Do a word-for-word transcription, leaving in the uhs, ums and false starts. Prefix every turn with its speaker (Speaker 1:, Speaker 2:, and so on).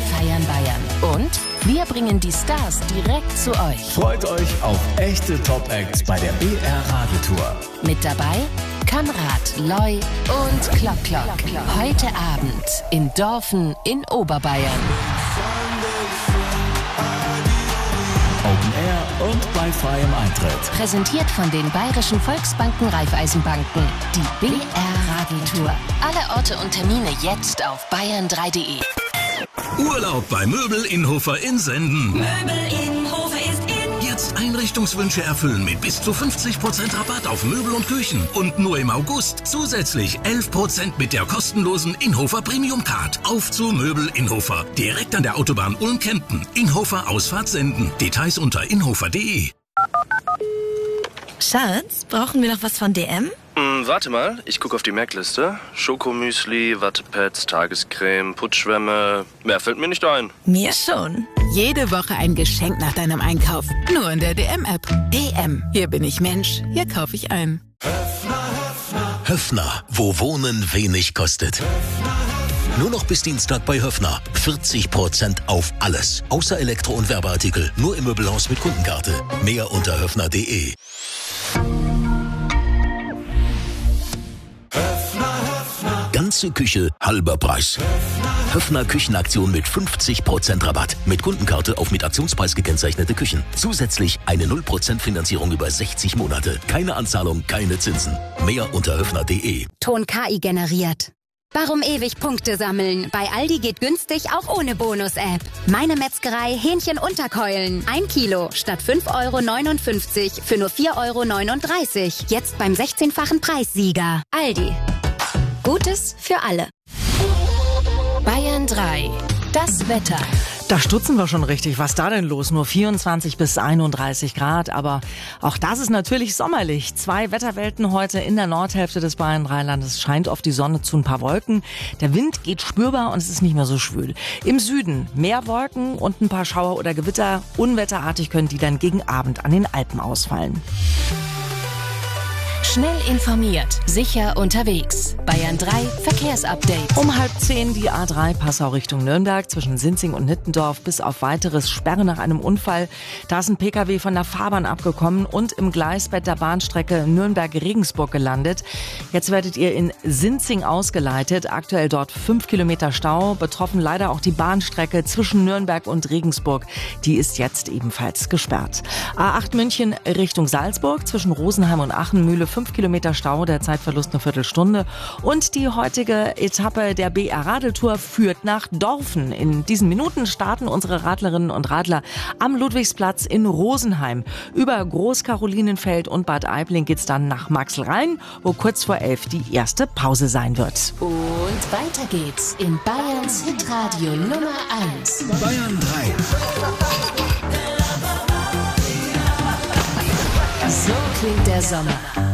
Speaker 1: feiern Bayern. Und wir bringen die Stars direkt zu euch.
Speaker 2: Freut euch auf echte Top-Acts bei der B R Radeltour.
Speaker 1: Mit dabei Kamrat, Loi und Klock Klock. Heute Abend in Dorfen in Oberbayern.
Speaker 2: Open Air und bei freiem Eintritt.
Speaker 1: Präsentiert von den Bayerischen Volksbanken Raiffeisenbanken. Die B R Radeltour. Alle Orte und Termine jetzt auf bayern drei punkt de.
Speaker 3: Urlaub bei Möbel Inhofer in Senden.
Speaker 4: Möbel Inhofer ist in.
Speaker 3: Jetzt Einrichtungswünsche erfüllen mit bis zu fünfzig Prozent Rabatt auf Möbel und Küchen. Und nur im August zusätzlich elf Prozent mit der kostenlosen Inhofer Premium Card. Auf zu Möbel Inhofer. Direkt an der Autobahn Ulm-Kempten. Inhofer Ausfahrt Senden. Details unter inhofer punkt de.
Speaker 5: Schatz, brauchen wir noch was von D M?
Speaker 6: Hm, warte mal, ich gucke auf die Merkliste. Schokomüsli, Wattepads, Tagescreme, Putschwämme. Mehr fällt mir nicht ein.
Speaker 5: Mir schon.
Speaker 7: Jede Woche ein Geschenk nach deinem Einkauf. Nur in der D M-App. D M. Hier bin ich Mensch. Hier kaufe ich ein.
Speaker 8: Höffner, wo Wohnen wenig kostet. Nur noch bis Dienstag bei Höffner. vierzig Prozent auf alles. Außer Elektro- und Werbeartikel. Nur im Möbelhaus mit Kundenkarte. Mehr unter höffner punkt de. Ganze Küche, halber Preis. Höffner Küchenaktion mit fünfzig Prozent Rabatt. Mit Kundenkarte auf mit Aktionspreis gekennzeichnete Küchen. Zusätzlich eine null Prozent Finanzierung über sechzig Monate. Keine Anzahlung, keine Zinsen. Mehr unter höffner punkt de.
Speaker 9: Ton K I generiert. Warum ewig Punkte sammeln? Bei Aldi geht günstig auch ohne Bonus-App. Meine Metzgerei Hähnchen-Unterkeulen. Ein Kilo statt fünf Euro neunundfünfzig für nur vier Euro neununddreißig. Jetzt beim sechzehnfachen Preissieger. Aldi. Gutes für alle.
Speaker 1: Bayern drei. Das Wetter.
Speaker 10: Da stutzen wir schon richtig. Was da denn los? Nur vierundzwanzig bis einunddreißig Grad. Aber auch das ist natürlich sommerlich. Zwei Wetterwelten heute in der Nordhälfte des Bayern-Rheinlandes. Scheint oft die Sonne zu ein paar Wolken. Der Wind geht spürbar und es ist nicht mehr so schwül. Im Süden mehr Wolken und ein paar Schauer oder Gewitter. Unwetterartig können die dann gegen Abend an den Alpen ausfallen.
Speaker 1: Schnell informiert, sicher unterwegs. Bayern drei Verkehrsupdate.
Speaker 10: Um halb zehn die A drei Passau Richtung Nürnberg zwischen Sinzing und Nittendorf bis auf weiteres Sperre nach einem Unfall. Da ist ein Pkw von der Fahrbahn abgekommen und im Gleisbett der Bahnstrecke Nürnberg-Regensburg gelandet. Jetzt werdet ihr in Sinzing ausgeleitet. Aktuell dort fünf Kilometer Stau. Betroffen leider auch die Bahnstrecke zwischen Nürnberg und Regensburg. Die ist jetzt ebenfalls gesperrt. A acht München Richtung Salzburg zwischen Rosenheim und Achenmühle. fünf Kilometer Stau, der Zeitverlust eine Viertelstunde. Und die heutige Etappe der B R Radeltour führt nach Dorfen. In diesen Minuten starten unsere Radlerinnen und Radler am Ludwigsplatz in Rosenheim. Über Großkarolinenfeld und Bad Aibling geht's dann nach Maxl-Rhein, wo kurz vor elf die erste Pause sein wird.
Speaker 1: Und weiter geht's in Bayerns Hitradio Nummer eins.
Speaker 3: Bayern drei.
Speaker 1: So klingt der Sommer.